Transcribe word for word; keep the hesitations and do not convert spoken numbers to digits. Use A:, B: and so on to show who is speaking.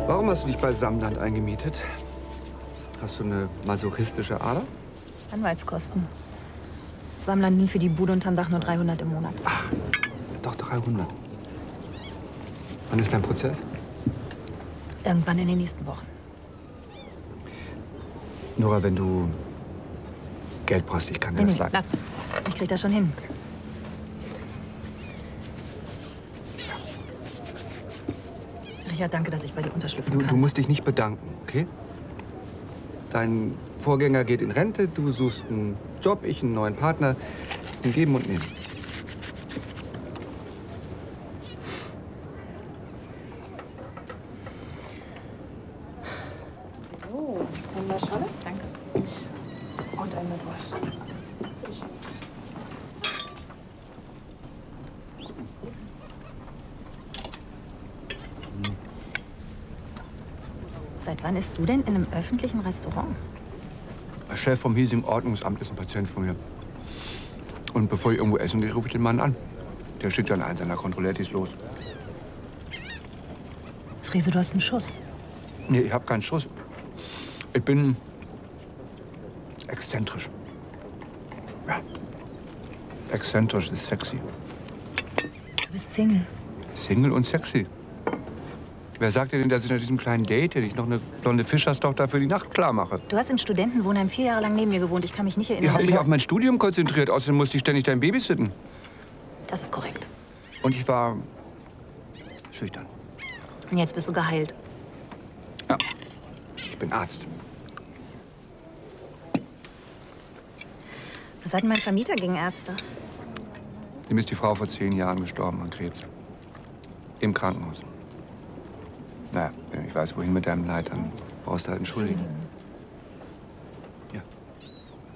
A: Warum hast du dich bei Samland eingemietet? Hast du eine masochistische Ader?
B: Anwaltskosten. Sammlern nimmt für die Bude unterm Dach nur dreihundert im Monat.
A: Ach, doch dreihundert. Wann ist dein Prozess?
B: Irgendwann in den nächsten Wochen.
A: Nora, wenn du Geld brauchst, ich kann dir
B: Nee,
A: das
B: nee,
A: leiden.
B: lass. Ich krieg das schon hin. Richard, danke, dass ich bei dir unterschlüpfen
A: Du,
B: kann.
A: du musst dich nicht bedanken, okay? Dein Vorgänger geht in Rente, du suchst einen Job, ich einen neuen Partner. Das ist ein Geben und Nehmen.
C: So, einmal Schale. Danke. Und einmal durch.
B: Seit wann isst du denn in einem öffentlichen Restaurant?
A: Der Chef vom hiesigen Ordnungsamt ist ein Patient von mir. Und bevor ich irgendwo essen gehe, rufe ich den Mann an. Der schickt dann einen seiner Kontrollettis los.
B: Friese, du hast einen Schuss.
A: Nee, ich habe keinen Schuss. Ich bin exzentrisch. Ja. Exzentrisch ist sexy.
B: Du bist Single.
A: Single und sexy. Wer sagt dir denn, dass ich nach diesem kleinen Date hätte ich noch eine blonde Fischerstochter für die Nacht klar mache?
B: Du hast im Studentenwohnheim vier Jahre lang neben mir gewohnt. Ich kann mich nicht erinnern.
A: Ich habe
B: dass
A: mich
B: du-
A: auf mein Studium konzentriert. Außerdem musste ich ständig dein Baby sitten.
B: Das ist korrekt.
A: Und ich war schüchtern.
B: Und jetzt bist du geheilt.
A: Ja. Ich bin Arzt.
B: Was hat denn mein Vermieter gegen Ärzte?
A: Ihm ist die Frau vor zehn Jahren gestorben an Krebs. Im Krankenhaus. Naja, wenn du nicht weißt, wohin mit deinem Leid, dann brauchst du halt entschuldigen.